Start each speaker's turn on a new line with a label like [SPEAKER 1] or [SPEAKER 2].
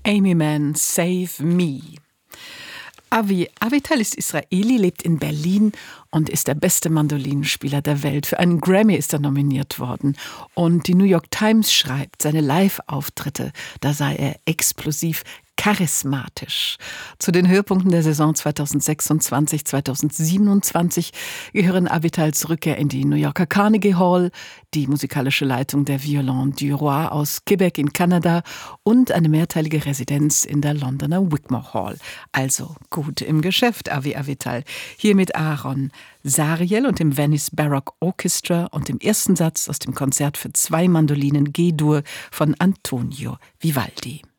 [SPEAKER 1] Amy Mann, Save Me. Avi Avital ist Israeli, lebt in Berlin und ist der beste Mandolinenspieler der Welt. Für einen Grammy ist er nominiert worden. Und die New York Times schreibt, seine Live-Auftritte, da sei er explosiv, charismatisch. Zu den Höhepunkten der Saison 2026/2027 gehören Avitals Rückkehr in die New Yorker Carnegie Hall, die musikalische Leitung der Violon du Roi aus Quebec in Kanada und eine mehrteilige Residenz in der Londoner Wigmore Hall. Also gut im Geschäft, Avi Avital. Hier mit Aaron Sariel und dem Venice Baroque Orchestra und dem ersten Satz aus dem Konzert für 2 Mandolinen G-Dur von Antonio Vivaldi.